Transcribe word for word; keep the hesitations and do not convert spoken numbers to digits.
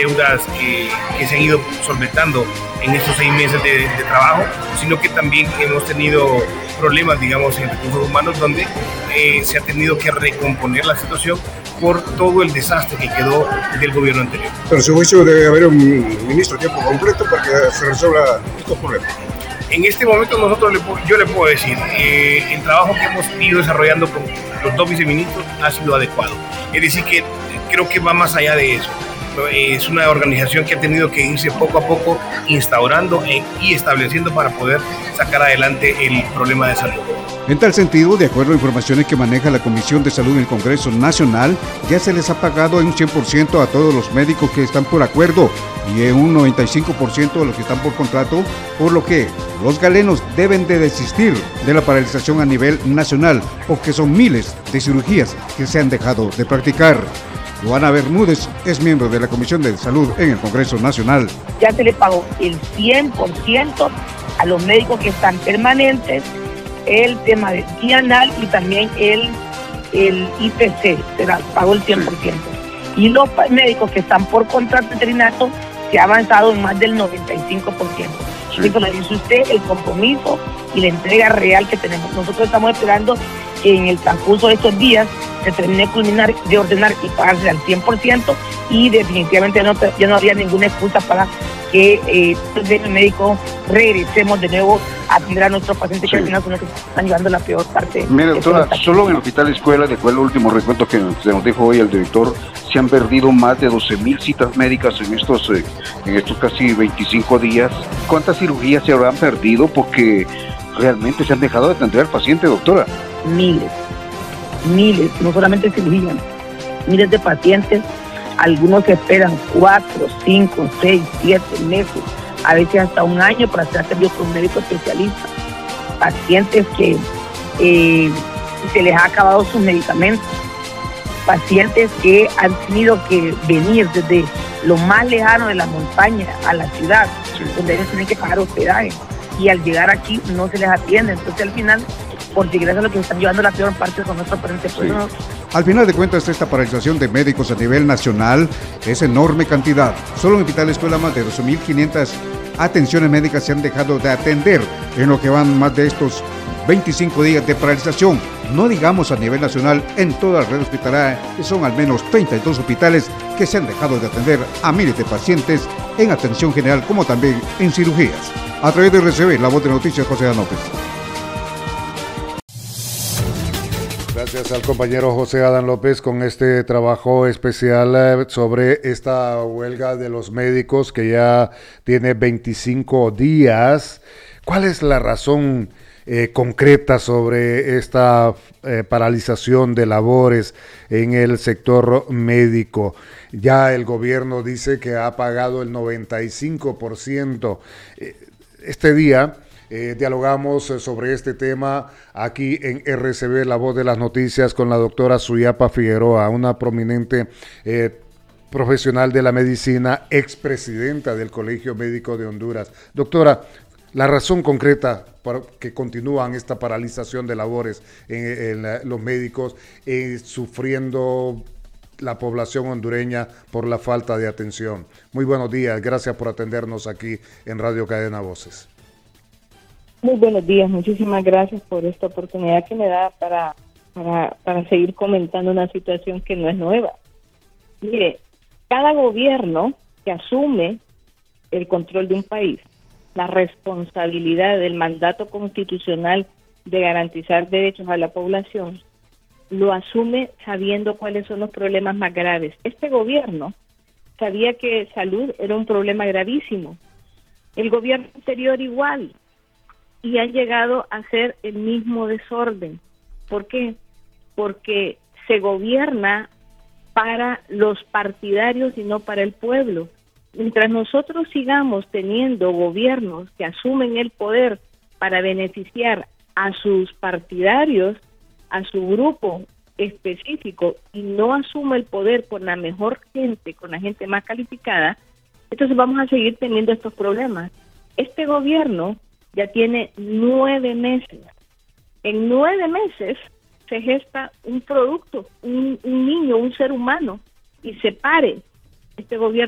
deudas que, que se han ido solventando en estos seis meses de, de trabajo, sino que también hemos tenido problemas, digamos, en recursos humanos donde eh, se ha tenido que recomponer la situación por todo el desastre que quedó del gobierno anterior. Pero su juicio debe haber un ministro a tiempo completo para que se resuelva estos problemas. En este momento nosotros, le, yo le puedo decir, eh, el trabajo que hemos ido desarrollando con los dos viceministros ha sido adecuado. Es decir, que creo que va más allá de eso. Es una organización que ha tenido que irse poco a poco instaurando y estableciendo para poder sacar adelante el problema de salud. En tal sentido, de acuerdo a informaciones que maneja la Comisión de Salud en el Congreso Nacional, ya se les ha pagado en un cien por ciento a todos los médicos que están por acuerdo y en un noventa y cinco por ciento a los que están por contrato, por lo que los galenos deben de desistir de la paralización a nivel nacional, porque son miles de cirugías que se han dejado de practicar. Joana Bermúdez es miembro de la Comisión de Salud en el Congreso Nacional. Ya se le pagó el cien por ciento a los médicos que están permanentes, el tema de bienal y también el, el I P C, se la pagó el cien por ciento. Y los médicos que están por contrato veterinario se ha avanzado en más del noventa y cinco por ciento. Sí. Como le dice usted, el compromiso y la entrega real que tenemos. Nosotros estamos esperando que en el transcurso de estos días se termine de culminar, de ordenar y pagarse al cien por ciento y definitivamente no, ya no habría ninguna excusa para que eh, el médico regresemos de nuevo a atender a nuestros pacientes, sí, que al final son los que están llevando la peor parte. Mire, doctora, solo en el Hospital Escuela, de acuerdo al último recuento que nos dijo hoy el director, se han perdido más de doce mil citas médicas en estos, eh, en estos casi veinticinco días. ¿Cuántas cirugías se habrán perdido porque realmente se han dejado de atender al paciente, doctora? Miles, miles, no solamente cirugías, miles de pacientes. Algunos esperan cuatro, cinco, seis, siete meses, a veces hasta un año para ser atendidos por un médico especialista. Pacientes que eh, se les ha acabado sus medicamentos. Pacientes que han tenido que venir desde lo más lejano de la montaña a la ciudad, sí, donde ellos tienen que pagar hospedaje. Y al llegar aquí no se les atiende. Entonces al final, por desgracia, lo que están llevando la peor parte con nuestros pacientes. Sí. No. Al final de cuentas, esta paralización de médicos a nivel nacional es enorme cantidad. Solo en Hospital Escuela más de doce mil quinientas atenciones médicas se han dejado de atender en lo que van más de estos veinticinco días de paralización. No digamos a nivel nacional, en toda la red hospitalaria, que son al menos treinta y dos hospitales que se han dejado de atender a miles de pacientes en atención general como también en cirugías. A través de R C B, la voz de noticias, José Adán López. Gracias al compañero José Adán López con este trabajo especial sobre esta huelga de los médicos que ya tiene veinticinco días. ¿Cuál es la razón eh, concreta sobre esta eh, paralización de labores en el sector médico? Ya el gobierno dice que ha pagado el noventa y cinco por ciento. Este día Eh, dialogamos sobre este tema aquí en R C B, La Voz de las Noticias, con la doctora Suyapa Figueroa, una prominente eh, profesional de la medicina, expresidenta del Colegio Médico de Honduras. Doctora, la razón concreta por que continúan esta paralización de labores en, en la, los médicos eh, sufriendo la población hondureña por la falta de atención. Muy buenos días, gracias por atendernos aquí en Radio Cadena Voces. Muy buenos días, muchísimas gracias por esta oportunidad que me da para, para, para seguir comentando una situación que no es nueva. Mire, cada gobierno que asume el control de un país, la responsabilidad del mandato constitucional de garantizar derechos a la población, lo asume sabiendo cuáles son los problemas más graves. Este gobierno sabía que salud era un problema gravísimo. El gobierno anterior igual. Y han llegado a hacer el mismo desorden. ¿Por qué? Porque se gobierna para los partidarios y no para el pueblo. Mientras nosotros sigamos teniendo gobiernos que asumen el poder para beneficiar a sus partidarios, a su grupo específico, y no asume el poder con la mejor gente, con la gente más calificada, entonces vamos a seguir teniendo estos problemas. Este gobierno ya tiene nueve meses. En nueve meses se gesta un producto, un, un niño, un ser humano, y se pare. Este gobierno